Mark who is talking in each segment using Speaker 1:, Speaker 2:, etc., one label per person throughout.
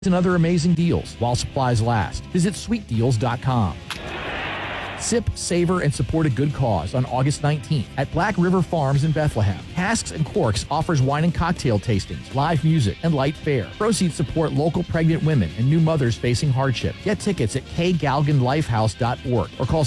Speaker 1: and other amazing deals while supplies last. Visit sweetdeals.com. Sip, savor, and support a good cause on August 19th at Black River Farms in Bethlehem. Casks and Corks offers wine and cocktail tastings, live music, and light fare. Proceeds support local pregnant women and new mothers facing hardship. Get tickets at kgalganlifehouse.org or call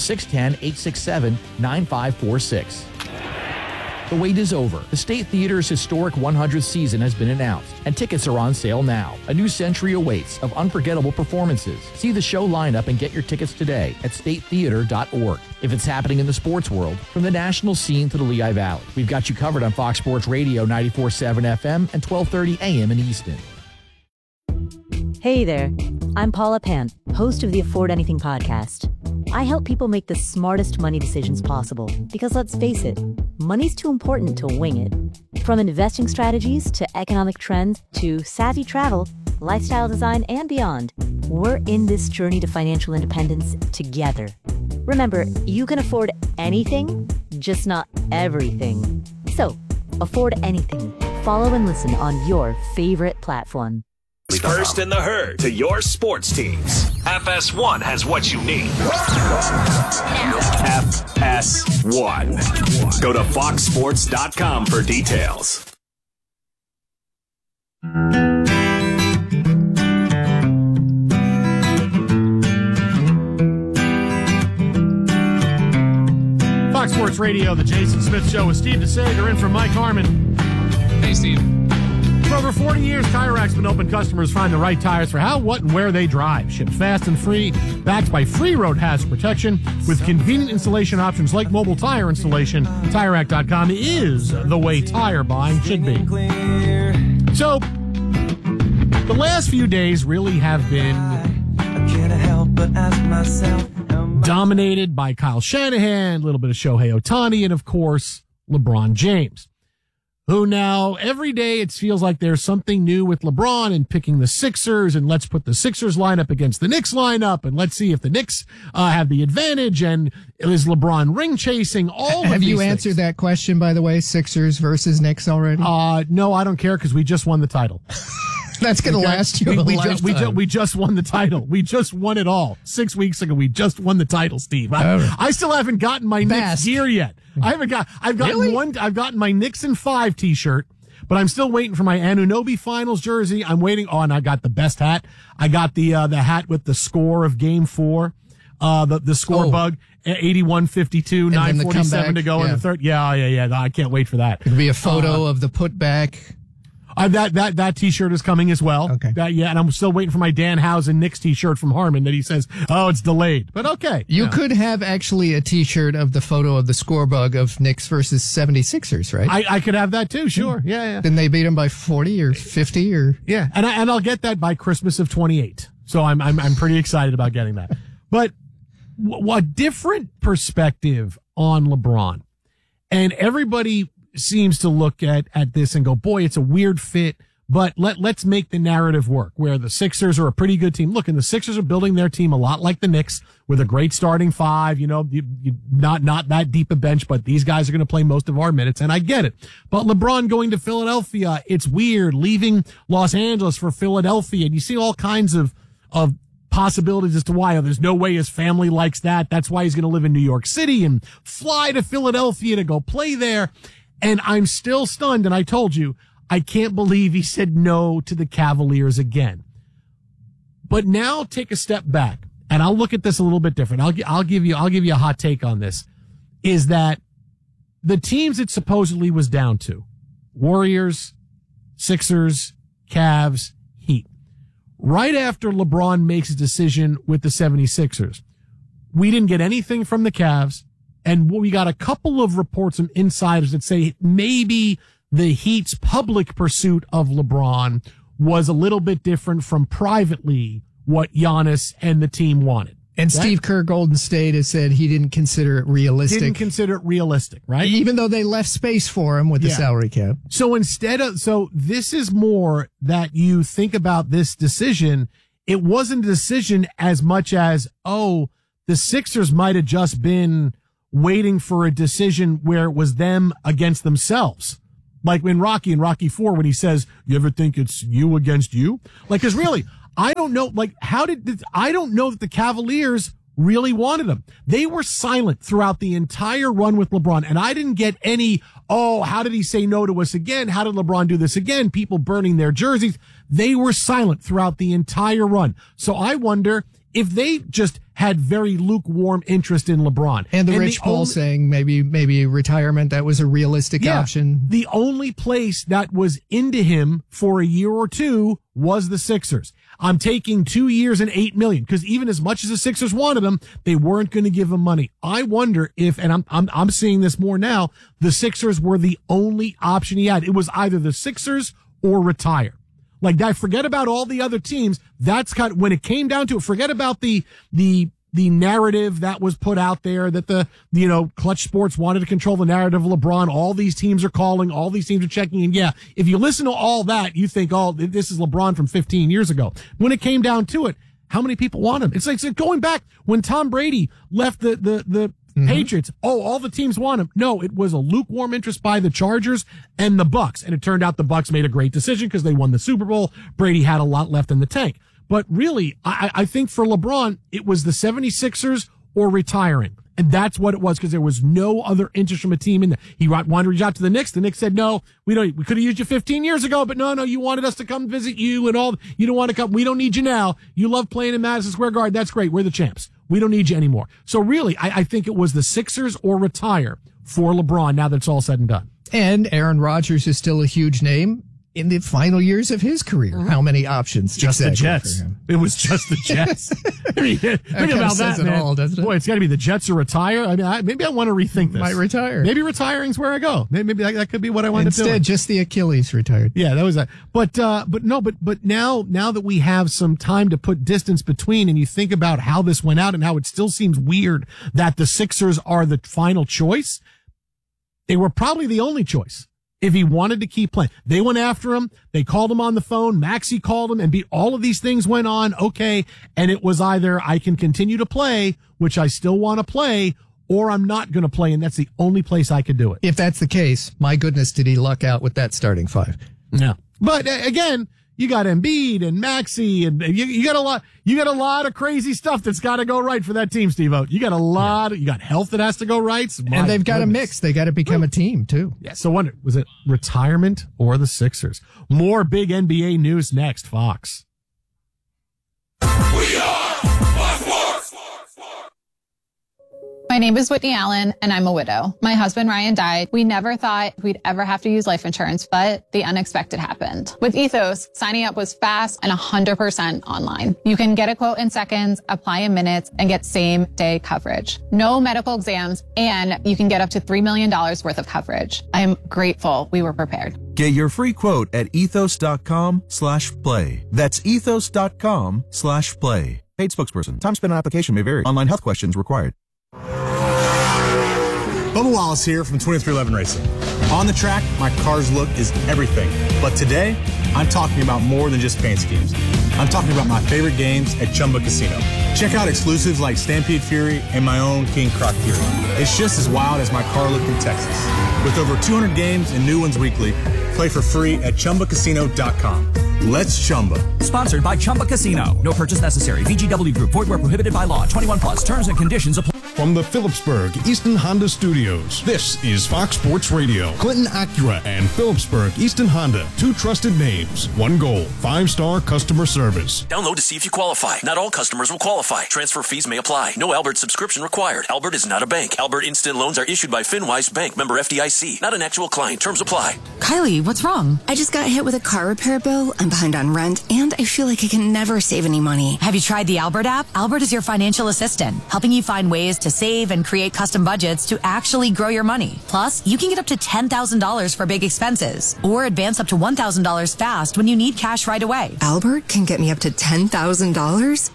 Speaker 1: 610-867-9546. The wait is over. The State Theater's historic 100th season has been announced, and tickets are on sale now. A new century awaits of unforgettable performances. See the show lineup and get your tickets today at statetheater.org. If it's happening in the sports world, from the national scene to the Lehigh Valley, we've got you covered on Fox Sports Radio 94.7 FM and 1230 AM in Easton.
Speaker 2: Hey there, I'm Paula Pant, host of the Afford Anything podcast. I help people make the smartest money decisions possible because, let's face it, money's too important to wing it. From investing strategies to economic trends to savvy travel, lifestyle design, and beyond, we're in this journey to financial independence together. Remember, you can afford anything, just not everything. So, afford anything. Follow and listen on your favorite platform.
Speaker 3: First in the herd to your sports teams. FS1 has what you need. FS1. Go to foxsports.com for details.
Speaker 4: Fox Sports Radio, the Jason Smith Show with Steve DeSager in for Mike Harmon.
Speaker 5: Hey, Steve.
Speaker 4: For over 40 years, Tire Rack's been helping customers find the right tires for how, what, and where they drive. Shipped fast and free, backed by free road hazard protection, with convenient installation options like mobile tire installation. TireRack.com is the way tire buying should be. So, the last few days really have been dominated by Kyle Shanahan, a little bit of Shohei Ohtani, and of course, LeBron James, who now every day it feels like there's something new with LeBron and picking the Sixers, and let's put the Sixers lineup against the Knicks lineup, and let's see if the Knicks have the advantage, and is LeBron ring chasing, all of these things.
Speaker 6: Have you answered that question, by the way, Sixers versus Knicks already?
Speaker 4: No, I don't care because we just won the title.
Speaker 6: That's going to last you a lifetime.
Speaker 4: We just won the title. We just won it all. 6 weeks ago, we just won the title, Steve. I still haven't gotten my Knicks gear yet. I've gotten my Knicks in 5 t-shirt, but I'm still waiting for my Anunoby Finals jersey. I'm waiting. Oh, and I got the best hat. I got the hat with the score of Game 4, the score bug, 81-52, 9:47 to go in the third. Yeah. I can't wait for that.
Speaker 6: It'll be a photo of the putback.
Speaker 4: That t-shirt is coming as well.
Speaker 6: Okay.
Speaker 4: And I'm still waiting for my Dan Housen Knicks t-shirt from Harmon that he says, it's delayed. But okay.
Speaker 6: You could have actually a t-shirt of the photo of the score bug of Knicks versus 76ers, right?
Speaker 4: I could have that too, sure. Yeah.
Speaker 6: Then they beat them by 40 or 50 or...
Speaker 4: Yeah, and I'll get that by Christmas of 28. So I'm pretty excited about getting that. But a different perspective on LeBron. And everybody seems to look at this and go, boy, it's a weird fit, but let's make the narrative work, where the Sixers are a pretty good team. Look, and the Sixers are building their team a lot like the Knicks with a great starting 5, not that deep a bench, but these guys are going to play most of our minutes, and I get it. But LeBron going to Philadelphia, it's weird, leaving Los Angeles for Philadelphia, and you see all kinds of possibilities as to why. There's no way his family likes that. That's why he's going to live in New York City and fly to Philadelphia to go play there. And I'm still stunned, and I told you, I can't believe he said no to the Cavaliers again. But now take a step back, and I'll look at this a little bit different. I'll give you a hot take on this, is that the teams it supposedly was down to, Warriors, Sixers, Cavs, Heat, right after LeBron makes a decision with the 76ers, we didn't get anything from the Cavs. And we got a couple of reports from insiders that say maybe the Heat's public pursuit of LeBron was a little bit different from privately what Giannis and the team wanted.
Speaker 6: And Steve Kerr, Golden State, has said he didn't consider it realistic.
Speaker 4: Right?
Speaker 6: Even though they left space for him with the salary cap.
Speaker 4: So this is more that you think about this decision. It wasn't a decision as much as, the Sixers might have just been waiting for a decision where it was them against themselves. Like in Rocky 4, when he says, you ever think it's you against you? Like, cause really, I don't know, I don't know that the Cavaliers really wanted him. They were silent throughout the entire run with LeBron, and I didn't get any, how did he say no to us again? How did LeBron do this again? People burning their jerseys. They were silent throughout the entire run. So I wonder if they just had very lukewarm interest in LeBron.
Speaker 6: And Rich Paul saying maybe retirement, that was a realistic option.
Speaker 4: The only place that was into him for a year or two was the Sixers. I'm taking 2 years and $8 million, because even as much as the Sixers wanted him, they weren't going to give him money. I wonder if, and I'm seeing this more now, the Sixers were the only option he had. It was either the Sixers or retire. Like, I forget about all the other teams. That's kind of, when it came down to it, forget about the narrative that was put out there that Clutch Sports wanted to control the narrative of LeBron. All these teams are calling, all these teams are checking. And yeah, if you listen to all that, you think, this is LeBron from 15 years ago. When it came down to it, how many people want him? It's like going back when Tom Brady left the Patriots. All the teams want him. No, it was a lukewarm interest by the Chargers and the Bucks. And it turned out the Bucks made a great decision because they won the Super Bowl. Brady had a lot left in the tank. But really, I think for LeBron, it was the 76ers or retiring. And that's what it was, because there was no other interest from a team in there. He wanted to reach out to the Knicks. The Knicks said, no, we could have used you 15 years ago, but no, you wanted us to come visit you and all. You don't want to come. We don't need you now. You love playing in Madison Square Garden. That's great. We're the champs. We don't need you anymore. So really, I think it was the Sixers or retire for LeBron now that it's all said and done.
Speaker 6: And Aaron Rodgers is still a huge name in the final years of his career. How many options?
Speaker 4: Just the Jets. It was just the Jets. I mean, think about that, man. All, doesn't it? Boy, it's got to be the Jets or retire. I mean, maybe I want to rethink this.
Speaker 6: Might retire.
Speaker 4: Maybe retiring's where I go. Maybe that could be what I want to do.
Speaker 6: Instead, just the Achilles retired.
Speaker 4: Yeah, that was that. But now that we have some time to put distance between, and you think about how this went out and how it still seems weird that the Sixers are the final choice, they were probably the only choice. If he wanted to keep playing, they went after him. They called him on the phone. Maxey called him, and all of these things went on. Okay. And it was either I can continue to play, which I still want to play, or I'm not going to play. And that's the only place I could do it.
Speaker 6: If that's the case, my goodness, did he luck out with that starting five?
Speaker 4: Yeah. But again, you got Embiid and Maxey, and you got a lot of crazy stuff that's got to go right for that team, Steve-O. You got a lot, you got health that has to go right.
Speaker 6: And they've got to mix. They got to become a team too.
Speaker 4: Yeah. So was it retirement or the Sixers? More big NBA news next, Fox.
Speaker 5: We are Fox Sports.
Speaker 7: My name is Whitney Allen, and I'm a widow. My husband, Ryan, died. We never thought we'd ever have to use life insurance, but the unexpected happened. With Ethos, signing up was fast and 100% online. You can get a quote in seconds, apply in minutes, and get same-day coverage. No medical exams, and you can get up to $3 million worth of coverage. I am grateful we were prepared.
Speaker 8: Get your free quote at ethos.com/play. That's ethos.com/play. Paid spokesperson. Time spent on application may vary. Online health questions required.
Speaker 9: Bubba Wallace here from 2311 Racing. On the track, my car's look is everything. But today, I'm talking about more than just paint schemes. I'm talking about my favorite games at Chumba Casino. Check out exclusives like Stampede Fury and my own King Croc Fury. It's just as wild as my car look in Texas. With over 200 games and new ones weekly, play for free at ChumbaCasino.com. Let's Chumba.
Speaker 10: Sponsored by Chumba Casino. No purchase necessary. VGW Group. Void where prohibited by law. 21 plus. Terms and conditions apply.
Speaker 11: From the Phillipsburg Easton Honda Studios, this is Fox Sports Radio. Clinton Acura and Phillipsburg Easton Honda. Two trusted names. One goal. 5-star customer service.
Speaker 3: Download to see if you qualify. Not all customers will qualify. Transfer fees may apply. No Albert subscription required. Albert is not a bank. Albert Instant Loans are issued by FinWise Bank. Member FDIC. Not an actual client. Terms apply.
Speaker 12: Kylie, what's wrong? I just got hit with a car repair bill. I'm behind on rent, and I feel like I can never save any money.
Speaker 13: Have you tried the Albert app? Albert is your financial assistant, helping you find ways to save and create custom budgets to actually grow your money. Plus, you can get up to $10,000 for big expenses, or advance up to $1,000 fast when you need cash right away.
Speaker 12: Albert can get me up to $10,000?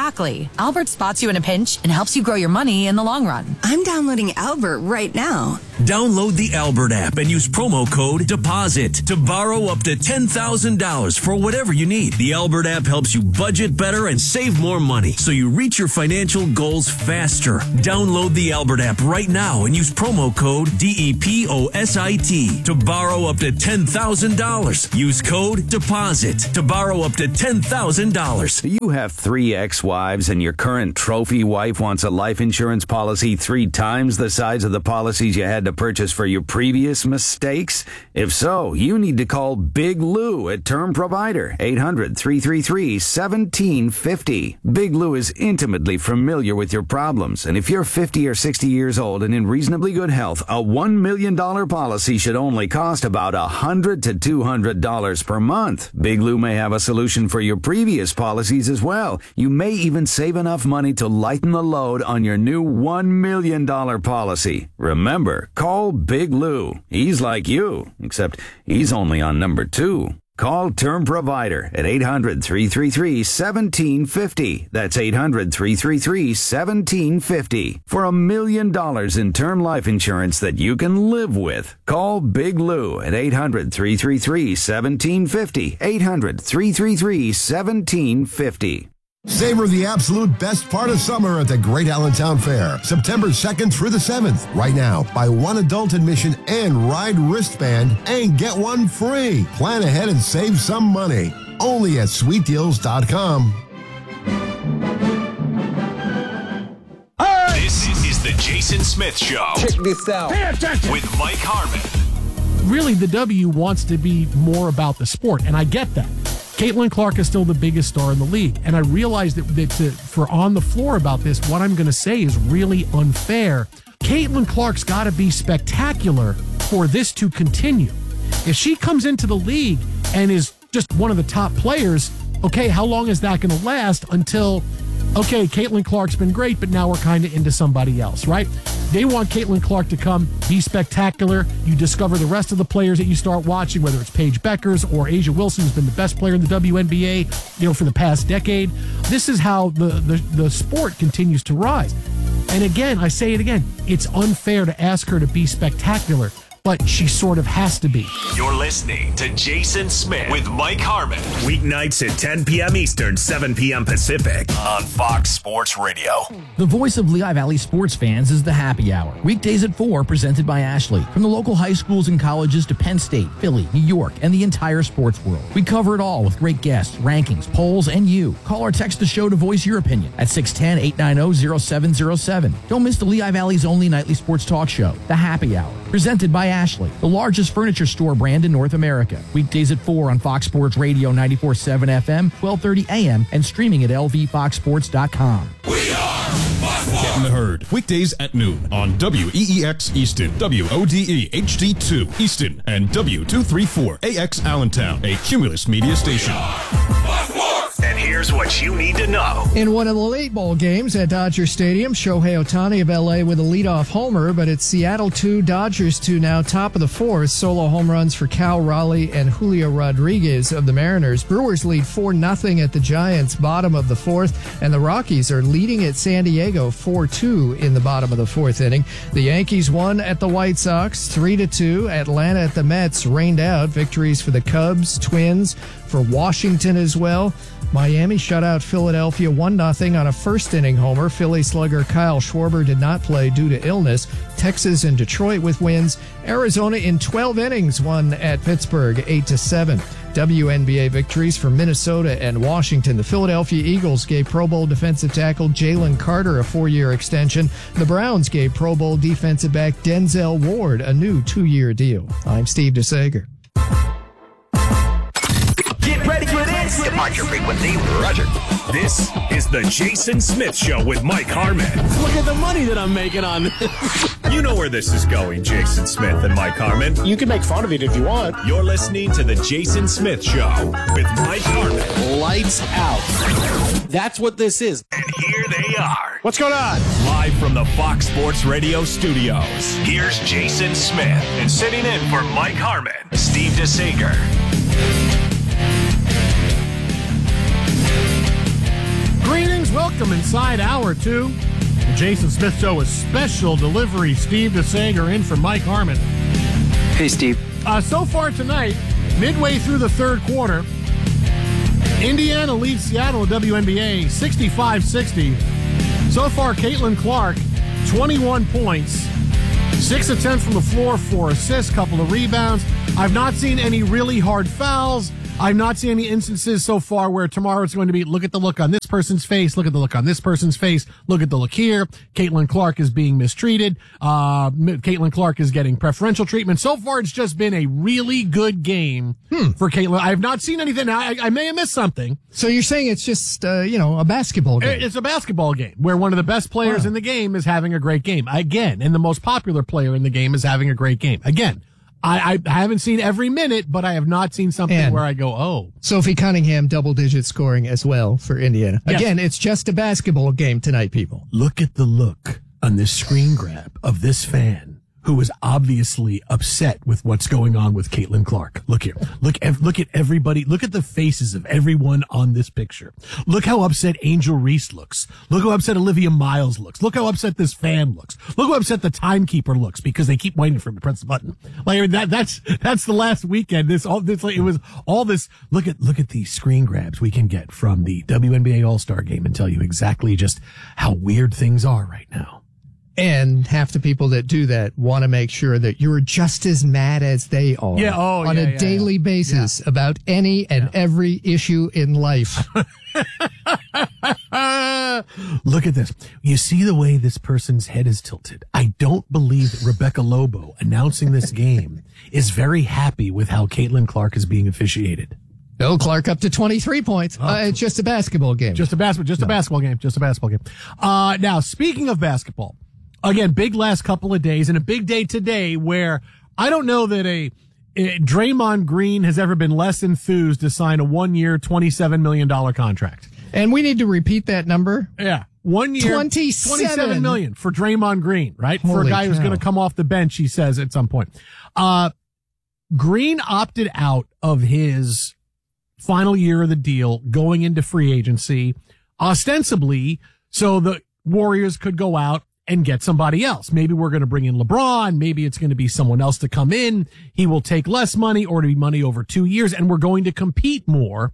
Speaker 13: Exactly. Albert spots you in a pinch and helps you grow your money in the long run.
Speaker 12: I'm downloading Albert right now.
Speaker 3: Download the Albert app and use promo code DEPOSIT to borrow up to $10,000 for whatever you need. The Albert app helps you budget better and save more money so you reach your financial goals faster. Download the Albert app right now and use promo code DEPOSIT to borrow up to $10,000. Use code DEPOSIT to borrow up to $10,000.
Speaker 14: You have 3 ex-wives and your current trophy wife wants a life insurance policy 3 times the size of the policies you had to purchase for your previous mistakes? If so, you need to call Big Lou at Term Provider, 800-333-1750. Big Lou is intimately familiar with your problems, and if you're 50 or 60 years old and in reasonably good health, a $1 million policy should only cost about $100 to $200 per month. Big Lou may have a solution for your previous policies as well. You may even save enough money to lighten the load on your new $1 million policy. Remember, call Big Lou. He's like you, except he's only on number 2. Call Term Provider at 800-333-1750. That's 800-333-1750 for $1 million in term life insurance that you can live with. Call Big Lou at 800-333-1750. 800-333-1750.
Speaker 15: Savor the absolute best part of summer at the Great Allentown Fair, September 2nd through the 7th. Right now, buy 1 adult admission and ride wristband and get 1 free. Plan ahead and save some money. Only at sweetdeals.com.
Speaker 16: This is the Jason Smith Show.
Speaker 17: Check this out.
Speaker 16: Pay attention. With Mike Harmon.
Speaker 4: Really, the W wants to be more about the sport, and I get that. Caitlin Clark is still the biggest star in the league. And I realize that for On the Floor about this, what I'm going to say is really unfair. Caitlin Clark's got to be spectacular for this to continue. If she comes into the league and is just one of the top players, okay, how long is that going to last until, okay, Caitlin Clark's been great, but now we're kind of into somebody else, right? They want Caitlin Clark to come, be spectacular. You discover the rest of the players that you start watching, whether it's Paige Beckers or A'ja Wilson, who's been the best player in the WNBA, for the past decade. This is how the sport continues to rise. And again, I say it again, it's unfair to ask her to be spectacular, but she sort of has to be.
Speaker 16: You're listening to Jason Smith with Mike Harmon. Weeknights at 10 p.m. Eastern, 7 p.m. Pacific on Fox Sports Radio.
Speaker 1: The voice of Lehigh Valley sports fans is the Happy Hour. Weekdays at 4, presented by Ashley. From the local high schools and colleges to Penn State, Philly, New York, and the entire sports world. We cover it all with great guests, rankings, polls, and you. Call or text the show to voice your opinion at 610-890-0707. Don't miss the Lehigh Valley's only nightly sports talk show, The Happy Hour, presented by Ashley, the largest furniture store brand in North America. Weekdays at 4 on Fox Sports Radio 94.7 FM, 12:30 a.m., and streaming at lvfoxsports.com.
Speaker 11: We are Get in the Herd. Weekdays at noon on WEEX Easton, WODE HD2 Easton, and W234AX Allentown, a Cumulus media station.
Speaker 16: And here's what you need to know.
Speaker 6: In one of the late ball games at Dodger Stadium, Shohei Ohtani of L.A. with a leadoff homer, but it's Seattle 2, Dodgers 2 now, top of the 4th. Solo home runs for Cal Raleigh and Julio Rodriguez of the Mariners. Brewers lead 4-0 at the Giants, bottom of the 4th, and the Rockies are leading at San Diego 4-2 in the bottom of the 4th inning. The Yankees won at the White Sox 3-2. Atlanta at the Mets rained out. Victories for the Cubs, Twins, for Washington as well. Miami shut out Philadelphia 1-0 on a first-inning homer. Philly slugger Kyle Schwarber did not play due to illness. Texas and Detroit with wins. Arizona in 12 innings won at Pittsburgh 8-7. WNBA victories for Minnesota and Washington. The Philadelphia Eagles gave Pro Bowl defensive tackle Jalen Carter a 4-year extension. The Browns gave Pro Bowl defensive back Denzel Ward a new 2-year deal. I'm Steve DeSager.
Speaker 16: Get ready for this. Depart your frequency, Roger. This is the Jason Smith Show with Mike Harmon.
Speaker 17: Look at the money that I'm making on this.
Speaker 16: You know where this is going, Jason Smith and Mike Harmon.
Speaker 17: You can make fun of it if you want.
Speaker 16: You're listening to the Jason Smith Show with Mike Harmon.
Speaker 17: Lights out. That's what this is.
Speaker 16: And here they are.
Speaker 17: What's going on?
Speaker 16: Live from the Fox Sports Radio studios. Here's Jason Smith. And sitting in for Mike Harmon, Steve DeSager.
Speaker 4: Greetings, welcome inside hour 2. Jason Smith Show, a special delivery. Steve DeSager in for Mike Harmon.
Speaker 18: Hey, Steve.
Speaker 4: So far tonight, midway through the third quarter, Indiana leads Seattle at WNBA 65-60. So far, Caitlin Clark, 21 points, 6 of 10 from the floor, 4 assists, couple of rebounds. I've not seen any really hard fouls. I've not seen any instances so far where tomorrow it's going to be, look at the look on this person's face, look at the look on this person's face, look at the look here. Caitlin Clark is being mistreated. Caitlin Clark is getting preferential treatment. So far, it's just been a really good game for Caitlin. I have not seen anything. Now, I may have missed something.
Speaker 6: So you're saying it's just, a basketball game?
Speaker 4: It's a basketball game where one of the best players in the game is having a great game. Again, and the most popular player in the game is having a great game. Again, I haven't seen every minute, but I have not seen something where I go, oh.
Speaker 6: Sophie Cunningham, double-digit scoring as well for Indiana.
Speaker 4: Yes.
Speaker 6: Again, it's just a basketball game tonight, people.
Speaker 4: Look at the look on this screen grab of this fan who is obviously upset with what's going on with Caitlin Clark. Look here. Look at everybody. Look at the faces of everyone on this picture. Look how upset Angel Reese looks. Look how upset Olivia Miles looks. Look how upset this fan looks. Look how upset the timekeeper looks because they keep waiting for him to press the button. Like, I mean, that's the last weekend. It was all this. Look at these screen grabs we can get from the WNBA All-Star game and tell you exactly just how weird things are right now.
Speaker 6: And half the people that do that want to make sure that you're just as mad as they are on a daily basis about any and every issue in life.
Speaker 4: Look at this. You see the way this person's head is tilted. I don't believe that Rebecca Lobo, announcing this game, is very happy with how Caitlin Clark is being officiated.
Speaker 6: Bill Clark up to 23 points. It's just a basketball game.
Speaker 4: A basketball game. Now, speaking of basketball, again, big last couple of days and a big day today where I don't know that Draymond Green has ever been less enthused to sign a 1-year, $27 million contract.
Speaker 6: And we need to repeat that number.
Speaker 4: Yeah. 1 year, 27 million for Draymond Green, right?
Speaker 6: Holy
Speaker 4: for a guy who's
Speaker 6: cow.
Speaker 4: going to come off the bench, he says at some point. Green opted out of his final year of the deal going into free agency, ostensibly so the Warriors could go out and get somebody else. Maybe we're going to bring in LeBron. Maybe it's going to be someone else to come in. He will take less money or to be money over 2 years. And we're going to compete more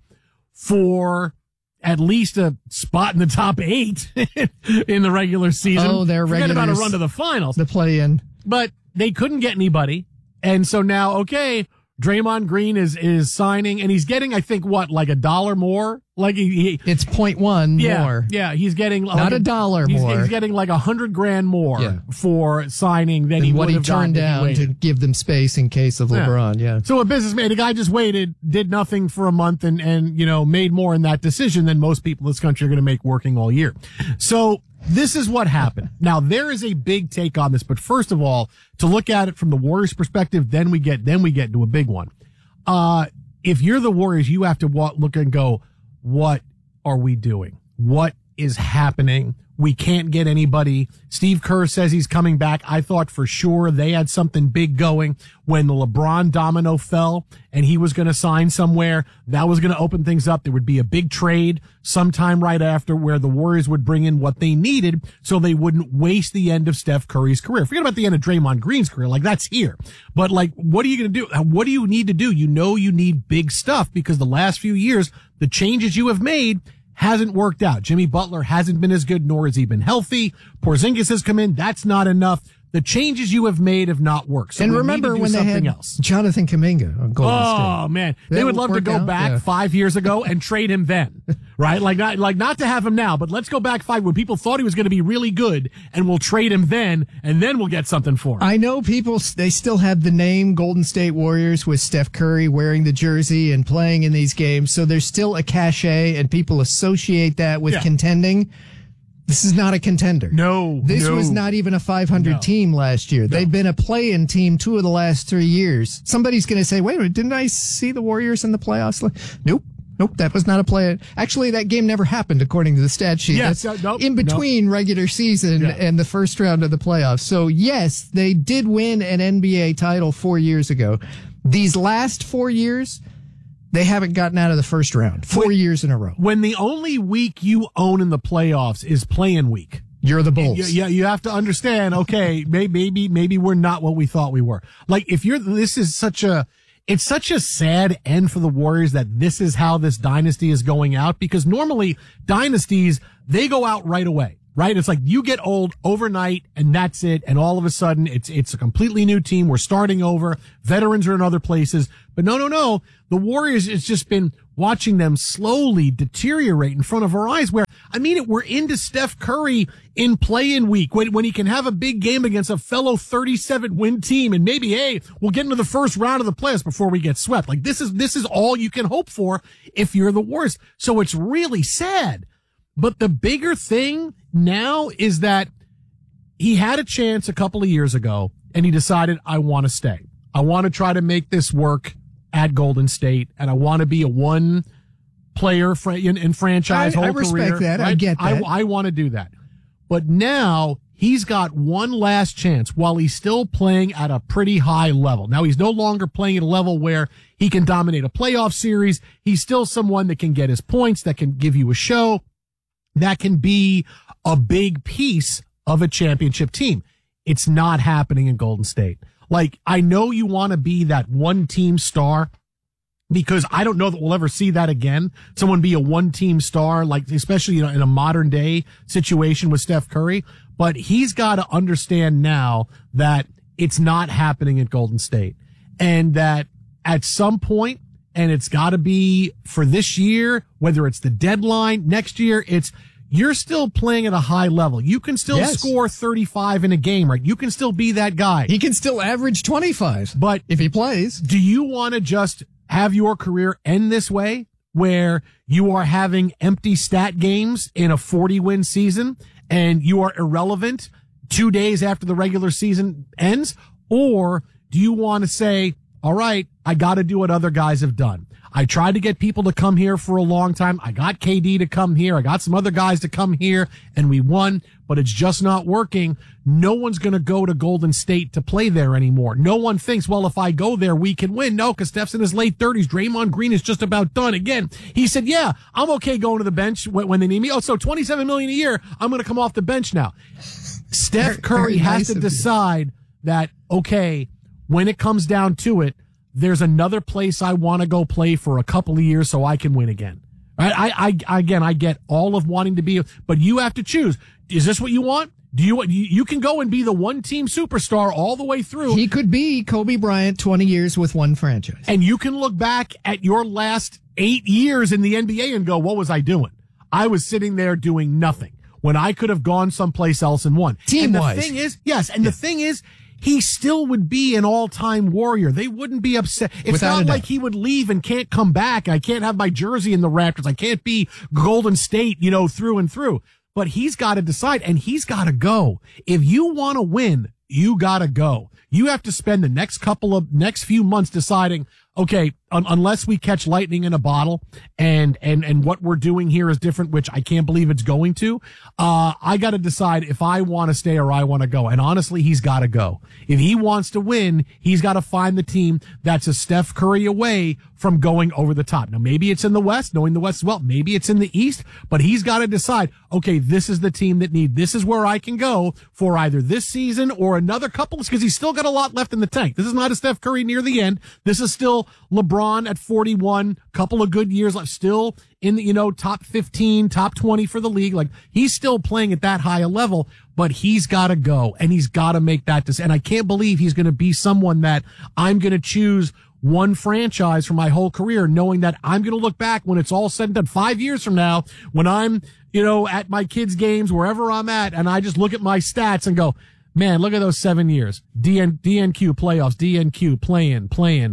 Speaker 4: for at least a spot in the top 8 in the regular season.
Speaker 6: Oh, they're
Speaker 4: Forget
Speaker 6: regulars.
Speaker 4: about a run to the finals.
Speaker 6: The play-in.
Speaker 4: But they couldn't get anybody. And so now, okay, Draymond Green is signing, and he's getting, I think, like $1 more? Like
Speaker 6: it's 0.1 more.
Speaker 4: Yeah, he's getting
Speaker 6: not $1 more.
Speaker 4: He's getting like $100,000 more for signing than he
Speaker 6: what
Speaker 4: would
Speaker 6: he
Speaker 4: have
Speaker 6: turned down to give them space in case of LeBron. Yeah.
Speaker 4: So a businessman, a guy just waited, did nothing for a month, and made more in that decision than most people in this country are going to make working all year. So this is what happened. Now there is a big take on this, but first of all, to look at it from the Warriors' perspective, then we get into a big one. If you're the Warriors, you have to look and go, what are we doing? What is happening? We can't get anybody. Steve Kerr says he's coming back. I thought for sure they had something big going when the LeBron domino fell and he was going to sign somewhere. That was going to open things up. There would be a big trade sometime right after where the Warriors would bring in what they needed so they wouldn't waste the end of Steph Curry's career. Forget about the end of Draymond Green's career. Like, that's here. But like, what are you going to do? What do you need to do? You need big stuff because the last few years, the changes you have made hasn't worked out. Jimmy Butler hasn't been as good, nor has he been healthy. Porzingis has come in. That's not enough. The changes you have made have not worked. So
Speaker 6: and remember when they had Jonathan Kuminga on Golden State.
Speaker 4: Oh man, they would love to go back 5 years ago and trade him then, right? Like not to have him now, but let's go back 5 when people thought he was going to be really good, and we'll trade him then, and then we'll get something for him.
Speaker 6: I know they still have the name Golden State Warriors with Steph Curry wearing the jersey and playing in these games, so there's still a cachet, and people associate that with contending. This is not a contender.
Speaker 4: No.
Speaker 6: This was not even a 500 team last year. They've been a play-in team 2 of the last 3 years. Somebody's going to say, wait a minute, didn't I see the Warriors in the playoffs? Nope, that was not a play. Actually, that game never happened according to the stat sheet.
Speaker 4: Yes,
Speaker 6: That's in between regular season and the first round of the playoffs. So yes, they did win an NBA title 4 years ago. These last 4 years, they haven't gotten out of the first round 4 years in a row.
Speaker 4: When the only week you own in the playoffs is play-in week.
Speaker 6: You're the Bulls.
Speaker 4: You have to understand, okay, maybe we're not what we thought we were. Like, it's such a sad end for the Warriors that this is how this dynasty is going out, because normally dynasties, they go out right away, right? It's like you get old overnight and that's it. And all of a sudden it's a completely new team. We're starting over. Veterans are in other places. But no. The Warriors, it's just been watching them slowly deteriorate in front of our eyes, where, I mean, we're into Steph Curry in play-in week when he can have a big game against a fellow 37-win team, and maybe, hey, we'll get into the first round of the playoffs before we get swept. Like, this is all you can hope for if you're the Warriors. So it's really sad. But the bigger thing now is that he had a chance a couple of years ago, and he decided, I want to stay. I want to try to make this work at Golden State, and I want to be a one-player in franchise whole career.
Speaker 6: I respect that. Right? I get that.
Speaker 4: I want to do that. But now he's got one last chance while he's still playing at a pretty high level. Now, he's no longer playing at a level where he can dominate a playoff series. He's still someone that can get his points, that can give you a show, that can be a big piece of a championship team. It's not happening in Golden State. Like, I know you want to be that one-team star, because I don't know that we'll ever see that again. Someone be a one-team star, like, especially, in a modern-day situation with Steph Curry. But he's got to understand now that it's not happening at Golden State. And that at some point, and it's got to be for this year, whether it's the deadline next year, you're still playing at a high level. You can still score 35 in a game, right? You can still be that guy.
Speaker 6: He can still average 25,
Speaker 4: but
Speaker 6: if he plays.
Speaker 4: Do you want to just have your career end this way, where you are having empty stat games in a 40-win season and you are irrelevant 2 days after the regular season ends? Or do you want to say, all right, I got to do what other guys have done. I tried to get people to come here for a long time. I got KD to come here. I got some other guys to come here, and we won, but it's just not working. No one's going to go to Golden State to play there anymore. No one thinks, well, if I go there, we can win. No, because Steph's in his late 30s. Draymond Green is just about done. Again, he said, yeah, I'm okay going to the bench when they need me. Oh, so $27 million a year, I'm going to come off the bench now. Steph Curry has to decide that, okay, when it comes down to it, there's another place I want to go play for a couple of years so I can win again. Right? I get all of wanting to be, but you have to choose. Is this what you want? You can go and be the one-team superstar all the way through.
Speaker 6: He could be Kobe Bryant, 20 years with one franchise.
Speaker 4: And you can look back at your last 8 years in the NBA and go, what was I doing? I was sitting there doing nothing when I could have gone someplace else and won.
Speaker 6: Team-wise.
Speaker 4: And the thing is, the thing is, he still would be an all-time Warrior. They wouldn't be upset. It's
Speaker 6: Without
Speaker 4: not like he would leave and can't come back. I can't have my jersey in the Raptors. I can't be Golden State, through and through. But he's got to decide, and he's got to go. If you want to win, you got to go. You have to spend the next few months deciding, okay, unless we catch lightning in a bottle and what we're doing here is different, which I can't believe it's going to, I got to decide if I want to stay or I want to go. And honestly, he's got to go. If he wants to win, he's got to find the team that's a Steph Curry away from going over the top. Now, maybe it's in the West, knowing the West well. Maybe it's in the East, but he's got to decide, okay, this is the team this is where I can go for either this season or another couple, because he's still got a lot left in the tank. This is not a Steph Curry near the end. This is still LeBron at 41, couple of good years left, still in the, top 15, top 20 for the league. Like, he's still playing at that high a level, but he's got to go and he's got to make that decision. And I can't believe he's going to be someone that I'm going to choose one franchise for my whole career, knowing that I'm going to look back when it's all said and done 5 years from now, when I'm, at my kids' games, wherever I'm at, and I just look at my stats and go, man, look at those 7 years. DNQ playoffs, DNQ playing,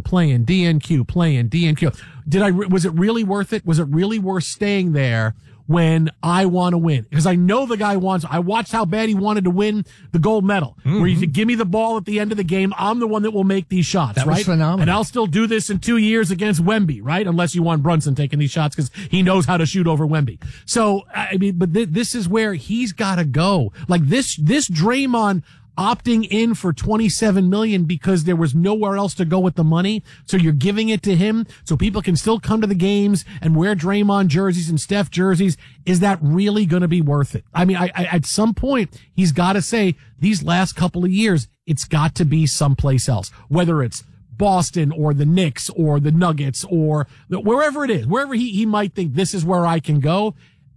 Speaker 4: DNQ playing, DNQ. Was it really worth it? Was it really worth staying there when I want to win? Because I know the guy I watched how bad he wanted to win the gold medal, where he said, give me the ball at the end of the game. I'm the one that will make these shots,
Speaker 6: that
Speaker 4: right?
Speaker 6: Was phenomenal.
Speaker 4: And I'll still do this in 2 years against Wemby, right? Unless you want Brunson taking these shots because he knows how to shoot over Wemby. So, but this is where he's got to go. Like this Draymond, opting in for $27 million because there was nowhere else to go with the money. So you're giving it to him so people can still come to the games and wear Draymond jerseys and Steph jerseys. Is that really going to be worth it? I mean, I at some point, he's got to say these last couple of years, it's got to be someplace else, whether it's Boston or the Knicks or the Nuggets or wherever it is, wherever he might think this is where I can go.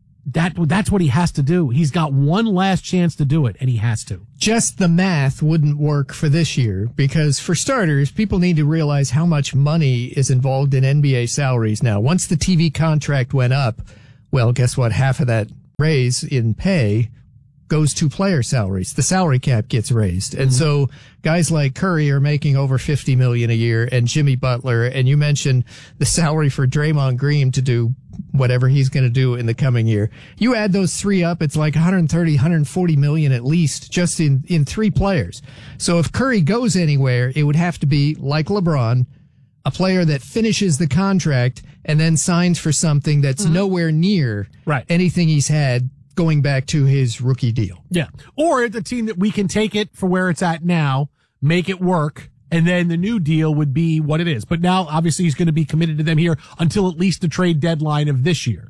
Speaker 4: That's what he has to do. He's got one last chance to do it, and he has to.
Speaker 6: Just the math wouldn't work for this year because, for starters, people need to realize how much money is involved in NBA salaries now. Once the TV contract went up, well, guess what? Half of that raise in pay goes to player salaries. The salary cap gets raised. And so guys like Curry are making over $50 million a year, and Jimmy Butler, and you mentioned the salary for Draymond Green to do whatever he's going to do in the coming year. You add those three up, it's like 130, 140 million at least just in three players. So if Curry goes anywhere, it would have to be like LeBron, a player that finishes the contract and then signs for something that's nowhere near anything he's had going back to his rookie deal.
Speaker 4: Yeah. Or the team that we can take it for where it's at now, make it work, and then the new deal would be what it is. But now, obviously, he's going to be committed to them here until at least the trade deadline of this year.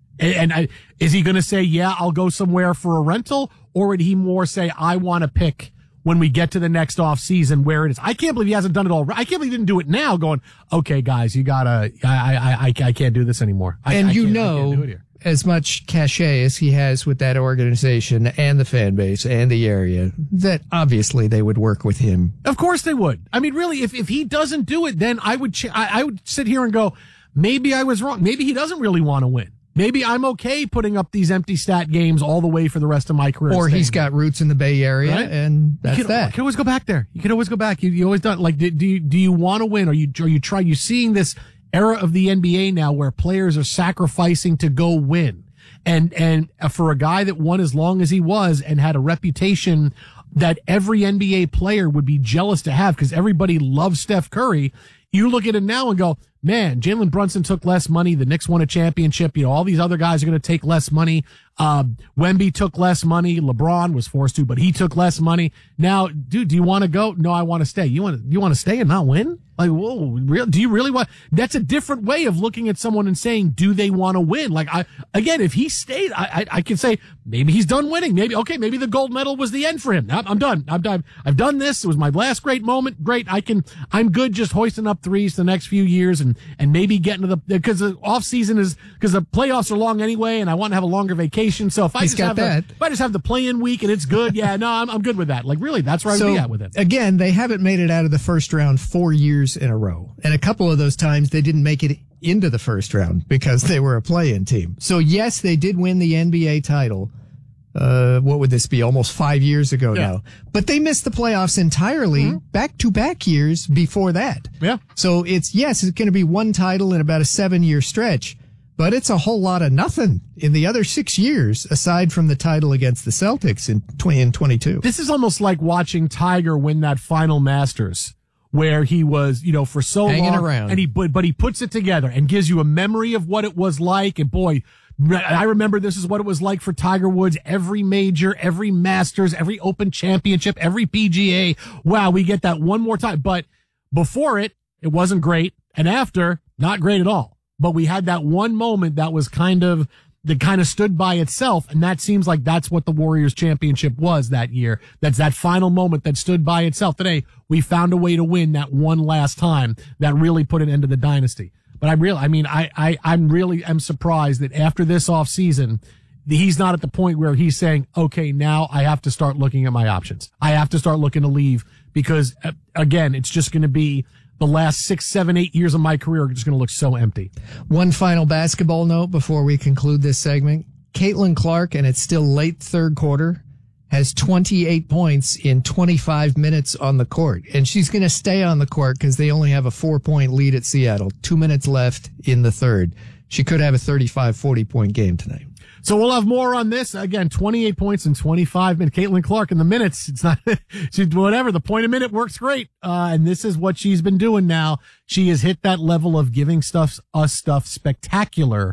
Speaker 4: And is he going to say, yeah, I'll go somewhere for a rental? Or would he more say, I want to pick when we get to the next off season where it is? I can't believe he hasn't done it all. I can't believe he didn't do it now going, okay, guys, you gotta, I can't do this anymore. I can't do it here.
Speaker 6: As much cachet as he has with that organization and the fan base and the area, that obviously they would work with him.
Speaker 4: Of course they would. I mean, really, if he doesn't do it, then I would sit here and go, maybe I was wrong. Maybe he doesn't really want to win. Maybe I'm okay putting up these empty stat games all the way for the rest of my career.
Speaker 6: Or he's got roots in the Bay Area, right? And that's that.
Speaker 4: You can always go back there. You can always go back. You always done. Like, do you want to win? Are you seeing this era of the NBA now where players are sacrificing to go win? And for a guy that won as long as he was and had a reputation that every NBA player would be jealous to have because everybody loves Steph Curry, you look at him now and go, man, Jalen Brunson took less money. The Knicks won a championship. You know, all these other guys are going to take less money. Wemby took less money. LeBron was forced to, but he took less money. Now, dude, do you want to go? No, I want to stay. You want to stay and not win? Like, whoa, do you really want? That's a different way of looking at someone and saying, do they want to win? Like, if he stayed, I can say maybe he's done winning. Maybe the gold medal was the end for him. I'm done. I've done this. It was my last great moment. Great. I'm good just hoisting up threes the next few years and maybe getting to because the off season because the playoffs are long anyway, and I want to have a longer vacation. So if I just have the play-in week and it's good, yeah, no, I'm good with that. Like, really, that's where I'd be at with it.
Speaker 6: Again, they haven't made it out of the first round 4 years in a row. And a couple of those times they didn't make it into the first round because they were a play-in team. So yes, they did win the NBA title. What would this be? Almost 5 years ago now. But they missed the playoffs entirely back-to-back years before that.
Speaker 4: Yeah.
Speaker 6: So it's going to be one title in about a 7-year stretch, but it's a whole lot of nothing in the other 6 years aside from the title against the Celtics in 22.
Speaker 4: This is almost like watching Tiger win that final Masters, where he was, for so
Speaker 6: hanging
Speaker 4: long
Speaker 6: around,
Speaker 4: but he puts it together and gives you a memory of what it was like. And boy, I remember this is what it was like for Tiger Woods. Every major, every Masters, every Open Championship, every PGA. Wow, we get that one more time. But before it wasn't great, and after, not great at all. But we had that one moment that was kind of stood by itself, and that seems like that's what the Warriors championship was that year. That's that final moment that stood by itself. Today, we found a way to win that one last time that really put an end to the dynasty. But I'm really surprised that after this off season, he's not at the point where he's saying, okay, now I have to start looking at my options. I have to start looking to leave because, again, it's just going to be the last 6, 7, 8 years of my career are just going to look so empty.
Speaker 6: One final basketball note before we conclude this segment. Caitlin Clark, and it's still late third quarter, has 28 points in 25 minutes on the court. And she's going to stay on the court because they only have a 4-point lead at Seattle. 2 minutes left in the third. She could have a 35, 40-point game tonight.
Speaker 4: So we'll have more on this. Again, 28 points in 25 minutes. Caitlin Clark in the minutes. It's not, whatever. The point a minute works great. And this is what she's been doing now. She has hit that level of giving us stuff spectacular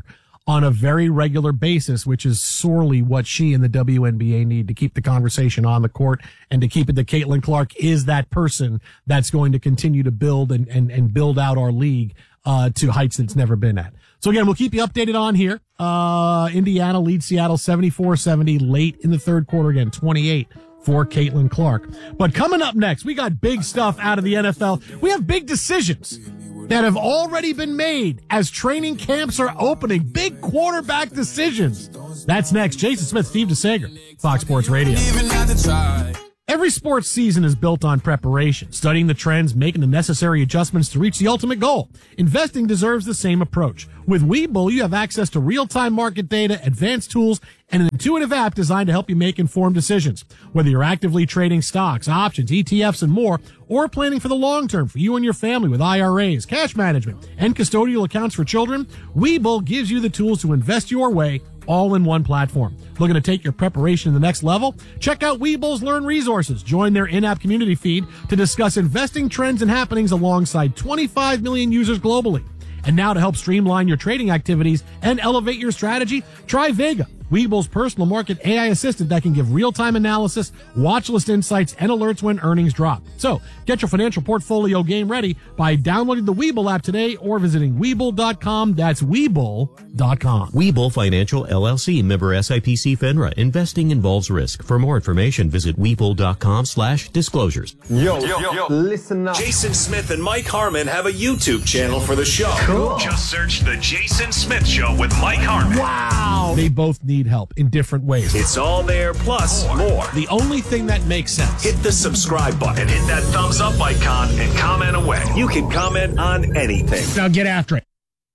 Speaker 4: on a very regular basis, which is sorely what she and the WNBA need to keep the conversation on the court and to keep it that Caitlin Clark is that person that's going to continue to build and build out our league to heights that it's never been at. So again, we'll keep you updated on here. Indiana leads Seattle 74-70 late in the third quarter. Again, 28 for Caitlin Clark. But coming up next, we got big stuff out of the NFL. We have big decisions that have already been made as training camps are opening. Big quarterback decisions. That's next. Jason Smith, Steve DeSager, Fox Sports Radio. Every sports season is built on preparation, studying the trends, making the necessary adjustments to reach the ultimate goal. Investing deserves the same approach. With Webull, you have access to real-time market data, advanced tools, and an intuitive app designed to help you make informed decisions. Whether you're actively trading stocks, options, ETFs, and more, or planning for the long term for you and your family with IRAs, cash management, and custodial accounts for children, Webull gives you the tools to invest your way all in one platform. Looking to take your preparation to the next level? Check out Webull's Learn Resources. Join their in-app community feed to discuss investing trends and happenings alongside 25 million users globally. And now to help streamline your trading activities and elevate your strategy, try Vega, Webull's personal market AI assistant that can give real-time analysis, watch list insights, and alerts when earnings drop. So get your financial portfolio game ready by downloading the Webull app today or visiting Webull.com. That's Webull.com.
Speaker 18: Webull Financial LLC, member SIPC FINRA. Investing involves risk. For more information, visit Webull.com/disclosures.
Speaker 16: Yo, listen up. Jason Smith and Mike Harmon have a YouTube channel for the show.
Speaker 4: Cool.
Speaker 16: Just search The Jason Smith Show with Mike Harmon.
Speaker 4: Wow. They both need help in different ways.
Speaker 16: It's all there, plus more.
Speaker 4: The only thing that makes sense.
Speaker 16: Hit the subscribe button, hit that thumbs up icon, and comment away. You can comment on anything.
Speaker 4: Now get after it.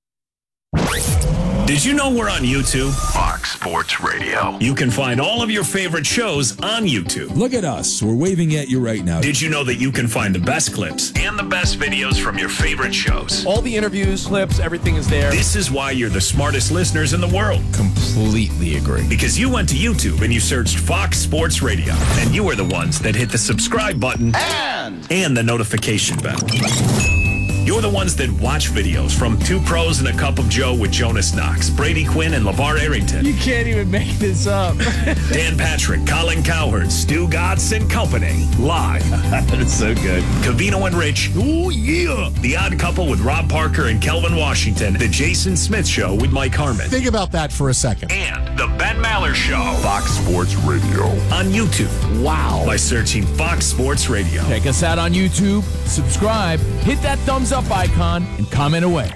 Speaker 16: Did you know we're on YouTube? Fox Sports Radio. You can find all of your favorite shows on YouTube.
Speaker 19: Look at us. We're waving at you right now.
Speaker 16: Did you know that you can find the best clips and the best videos from your favorite shows?
Speaker 17: All the interviews, clips, everything is there.
Speaker 16: This is why you're the smartest listeners in the world.
Speaker 19: Completely agree.
Speaker 16: Because you went to YouTube and you searched Fox Sports Radio. And you were the ones that hit the subscribe button and the notification bell. You're the ones that watch videos from Two Pros and a Cup of Joe with Jonas Knox, Brady Quinn, and LeVar Arrington.
Speaker 17: You can't even make this up.
Speaker 16: Dan Patrick, Colin Cowherd, Stu Gatz and Company. Live.
Speaker 17: That is so good.
Speaker 16: Covino and Rich. Ooh, yeah. The Odd Couple with Rob Parker and Kelvin Washington. The Jason Smith Show with Mike Harmon.
Speaker 11: Think about that for a second.
Speaker 16: And The Ben Maller Show. Fox Sports Radio. On YouTube.
Speaker 17: Wow.
Speaker 16: By searching Fox Sports Radio.
Speaker 1: Check us out on YouTube, subscribe, hit that thumbs up icon, and comment away.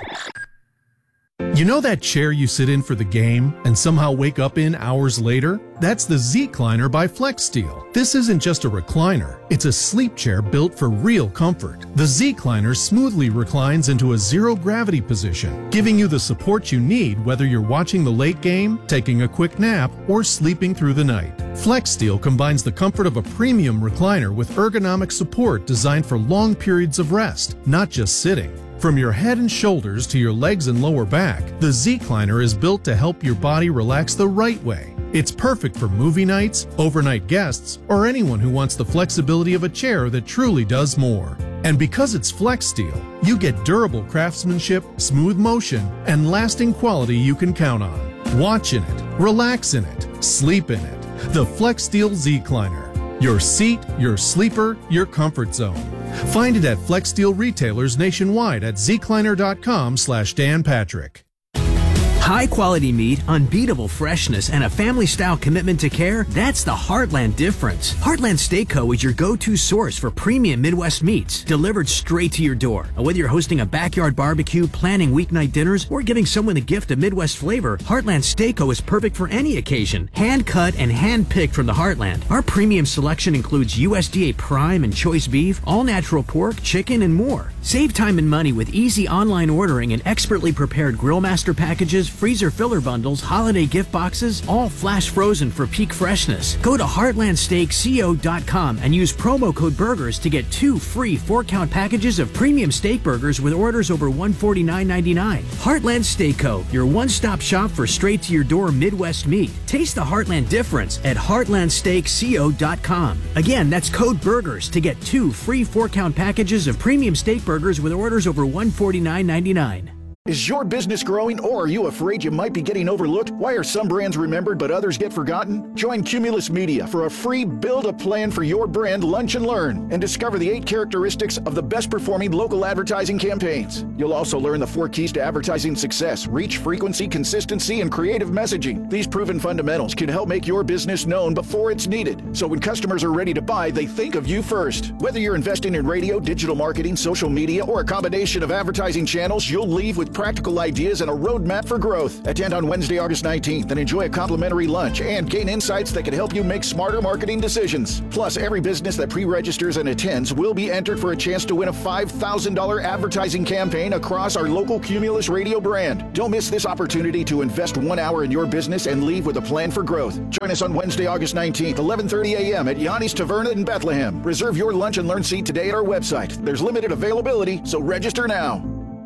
Speaker 20: You know that chair you sit in for the game and somehow wake up in hours later? That's the Z-Cliner by FlexSteel. This isn't just a recliner. It's a sleep chair built for real comfort. The Z-Cliner smoothly reclines into a zero-gravity position, giving you the support you need whether you're watching the late game, taking a quick nap, or sleeping through the night. FlexSteel combines the comfort of a premium recliner with ergonomic support designed for long periods of rest, not just sitting. From your head and shoulders to your legs and lower back, the Z-Cliner is built to help your body relax the right way. It's perfect for movie nights, overnight guests, or anyone who wants the flexibility of a chair that truly does more. And because it's FlexSteel, you get durable craftsmanship, smooth motion, and lasting quality you can count on. Watch in it, relax in it, sleep in it. The FlexSteel Z-Cliner. Your seat, your sleeper, your comfort zone. Find it at FlexSteel retailers nationwide at zcliner.com/Dan Patrick.
Speaker 10: High quality meat, unbeatable freshness, and a family style commitment to care, that's the Heartland difference. Heartland Steak Co. is your go-to source for premium Midwest meats, delivered straight to your door. Whether you're hosting a backyard barbecue, planning weeknight dinners, or giving someone a gift of Midwest flavor, Heartland Steak Co. is perfect for any occasion. Hand cut and hand picked from the Heartland. Our premium selection includes USDA prime and choice beef, all natural pork, chicken, and more. Save time and money with easy online ordering and expertly prepared Grillmaster packages, freezer filler bundles, holiday gift boxes, all flash frozen for peak freshness. Go to heartlandsteakco.com and use promo code BURGERS to get 2 free 4-count packages of premium steak burgers with orders over $149.99. Heartland Steak Co., your one-stop shop for straight-to-your-door Midwest meat. Taste the Heartland difference at heartlandsteakco.com. Again, that's code BURGERS to get 2 free 4-count packages of premium steak burgers with orders over $149.99.
Speaker 21: Is your business growing, or are you afraid you might be getting overlooked? Why are some brands remembered but others get forgotten? Join Cumulus Media for a free Build a Plan for Your Brand Lunch and Learn and discover the 8 characteristics of the best performing local advertising campaigns. You'll also learn the 4 keys to advertising success: reach, frequency, consistency, and creative messaging. These proven fundamentals can help make your business known before it's needed. So when customers are ready to buy, they think of you first. Whether you're investing in radio, digital marketing, social media, or a combination of advertising channels, you'll leave with practical ideas and a roadmap for growth. Attend on Wednesday, August 19th and enjoy a complimentary lunch and gain insights that can help you make smarter marketing decisions. Plus, every business that pre-registers and attends will be entered for a chance to win a $5,000 advertising campaign across our local Cumulus radio brand. Don't miss this opportunity to invest 1 hour in your business and leave with a plan for growth. Join us on Wednesday, August 19th, 11:30 a.m. at Yanni's Taverna in Bethlehem. Reserve your lunch and learn seat today at our website. There's limited availability, so register now.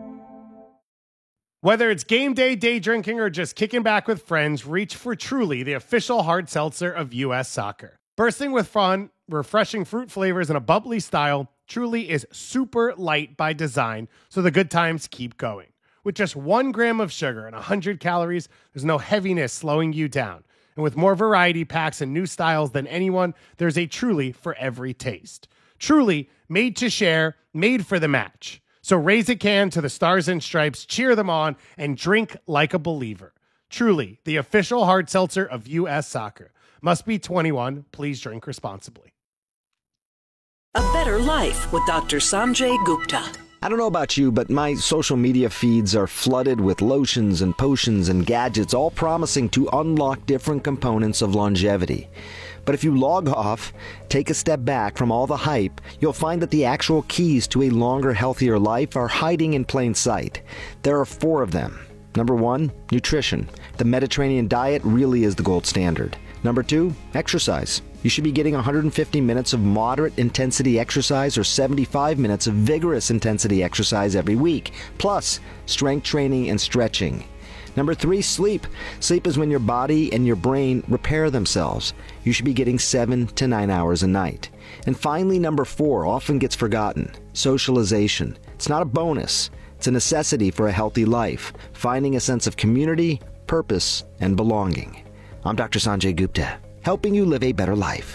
Speaker 22: Whether it's game day, day drinking, or just kicking back with friends, reach for Truly, the official hard seltzer of U.S. Soccer. Bursting with fun, refreshing fruit flavors, and a bubbly style, Truly is super light by design, so the good times keep going. With just 1 gram of sugar and 100 calories, there's no heaviness slowing you down. And with more variety packs and new styles than anyone, there's a Truly for every taste. Truly, made to share, made for the match. So raise a can to the Stars and Stripes, cheer them on, and drink like a believer. Truly, the official hard seltzer of U.S. Soccer. Must be 21. Please drink responsibly.
Speaker 23: A better life with Dr. Sanjay Gupta.
Speaker 24: I don't know about you, but my social media feeds are flooded with lotions and potions and gadgets, all promising to unlock different components of longevity. But if you log off, take a step back from all the hype, you'll find that the actual keys to a longer, healthier life are hiding in plain sight. There are 4 of them. Number 1, nutrition. The Mediterranean diet really is the gold standard. Number 2, exercise. You should be getting 150 minutes of moderate intensity exercise or 75 minutes of vigorous intensity exercise every week, plus strength training and stretching. Number 3, sleep. Sleep is when your body and your brain repair themselves. You should be getting 7 to 9 hours a night. And finally, number 4 often gets forgotten: socialization. It's not a bonus. It's a necessity for a healthy life, finding a sense of community, purpose, and belonging. I'm Dr. Sanjay Gupta, helping you live a better life.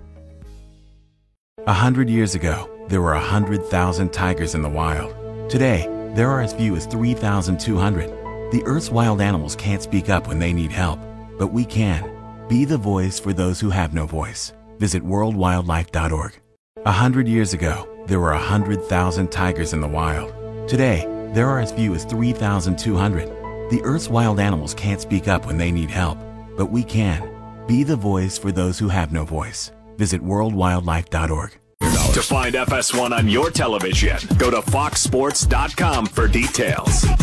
Speaker 25: 100 years ago, there were 100,000 tigers in the wild. Today, there are as few as 3,200. The Earth's wild animals can't speak up when they need help, but we can. Be the voice for those who have no voice. Visit worldwildlife.org. 100 years ago, there were 100,000 tigers in the wild. Today, there are as few as 3,200. The Earth's wild animals can't speak up when they need help, but we can. Be the voice for those who have no voice. Visit worldwildlife.org.
Speaker 16: To find FS1 on your television, go to foxsports.com for details.